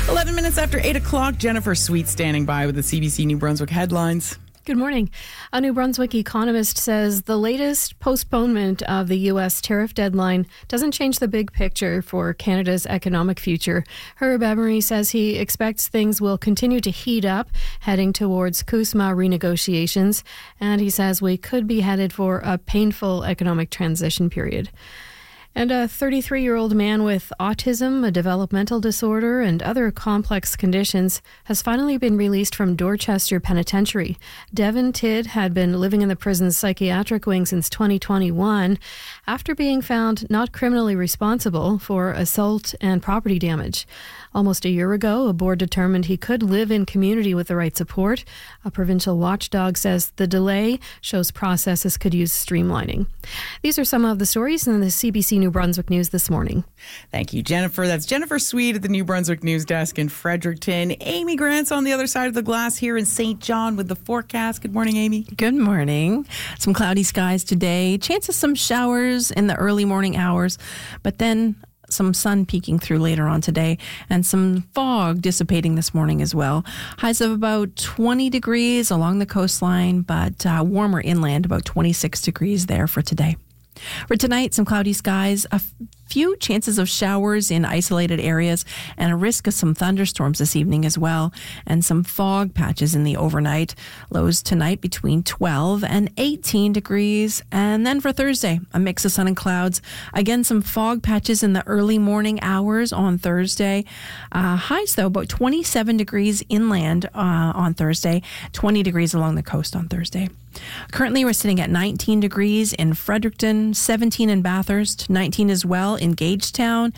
11 minutes after 8 o'clock, Jennifer Sweet standing by with the CBC New Brunswick headlines. Good morning. A New Brunswick economist says the latest postponement of the U.S. tariff deadline doesn't change the big picture for Canada's economic future. Herb Emery says he expects things will continue to heat up, heading towards CUSMA renegotiations, and he says we could be headed for a painful economic transition period. And a 33-year-old man with autism, a developmental disorder, and other complex conditions has finally been released from Dorchester Penitentiary. Devin Tidd had been living in the prison's psychiatric wing since 2021 after being found not criminally responsible for assault and property damage. Almost a year ago, a board determined he could live in community with the right support. A provincial watchdog says the delay shows processes could use streamlining. These are some of the stories in the CBC New Brunswick News this morning. Thank you, Jennifer. That's Jennifer Sweet at the New Brunswick News Desk in Fredericton. Amy Grant's on the other side of the glass here in St. John with the forecast. Good morning, Amy. Good morning. Some cloudy skies today. Chance of some showers in the early morning hours, but then some sun peeking through later on today and some fog dissipating this morning as well. Highs of about 20 degrees along the coastline, but warmer inland, about 26 degrees there for today. For tonight, some cloudy skies, a few chances of showers in isolated areas, and a risk of some thunderstorms this evening as well, and some fog patches in the overnight. Lows tonight between 12 and 18 degrees. And then for Thursday, a mix of sun and clouds. Again, some fog patches in the early morning hours on Thursday. Highs, though, about 27 degrees inland on Thursday, 20 degrees along the coast on Thursday. Currently, we're sitting at 19 degrees in Fredericton, 17 in Bathurst, 19 as well in Gagetown,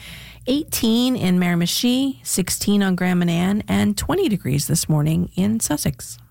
18 in Miramichi, 16 on Grand Manan, and 20 degrees this morning in Sussex.